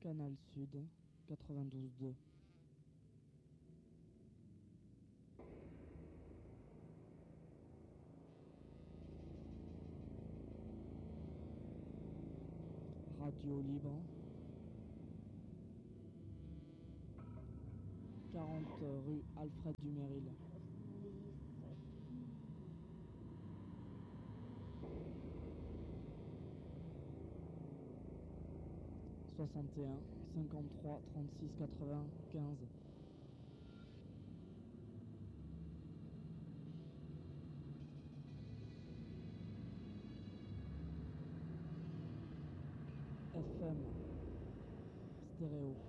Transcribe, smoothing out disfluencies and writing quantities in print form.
Canal Sud 92.2. Radio Libre 40 rue Alfred Dumeril. « 61 53 36 95 » FM stéréo.